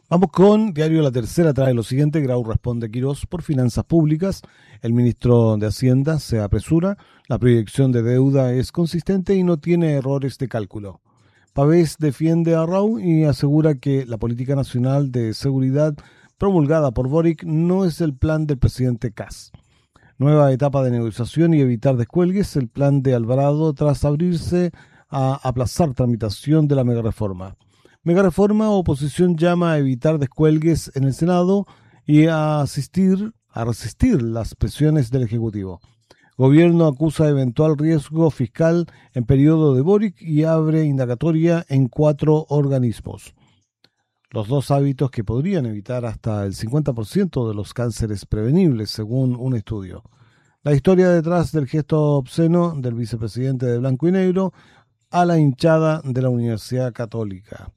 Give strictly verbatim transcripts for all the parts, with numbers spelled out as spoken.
Vamos con Diario La Tercera, trae lo siguiente. Grau responde a Quirós por finanzas públicas. El ministro de Hacienda se apresura. La proyección de deuda es consistente y no tiene errores de cálculo. Pavés defiende a Rau y asegura que la política nacional de seguridad promulgada por Boric no es el plan del presidente Kast. Nueva etapa de negociación y evitar descuelgues, el plan de Alvarado tras abrirse a aplazar tramitación de la megareforma. Megareforma, oposición llama a evitar descuelgues en el Senado y a asistir, a resistir las presiones del Ejecutivo. Gobierno acusa eventual riesgo fiscal en periodo de Boric y abre indagatoria en cuatro organismos. Los dos hábitos que podrían evitar hasta el cincuenta por ciento de los cánceres prevenibles, según un estudio. La historia detrás del gesto obsceno del vicepresidente de Blanco y Negro a la hinchada de la Universidad Católica.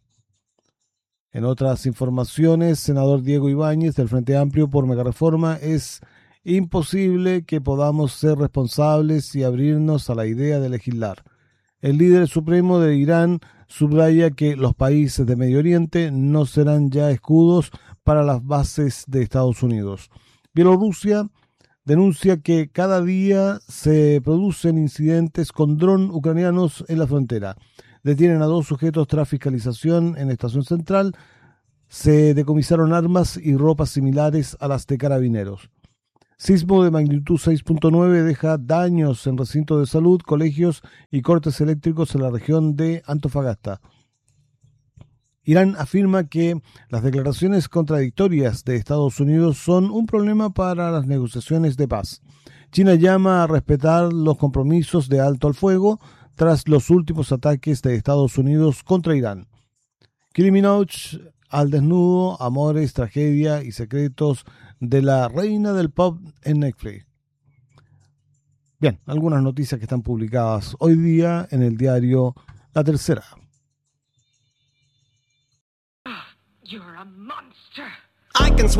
En otras informaciones, senador Diego Ibáñez del Frente Amplio por Megareforma: es imposible que podamos ser responsables y abrirnos a la idea de legislar. El líder supremo de Irán subraya que los países de Medio Oriente no serán ya escudos para las bases de Estados Unidos. Bielorrusia denuncia que cada día se producen incidentes con dron ucranianos en la frontera. Detienen a dos sujetos tras fiscalización en Estación Central. Se decomisaron armas y ropas similares a las de carabineros. Sismo de magnitud seis punto nueve deja daños en recintos de salud, colegios y cortes eléctricos en la región de Antofagasta. Irán afirma que las declaraciones contradictorias de Estados Unidos son un problema para las negociaciones de paz. China llama a respetar los compromisos de alto al fuego tras los últimos ataques de Estados Unidos contra Irán. Kylie Minogue al desnudo, amores, tragedia y secretos de la reina del pop en Netflix. Bien, algunas noticias que están publicadas hoy día en el diario La Tercera. You're a monster. I can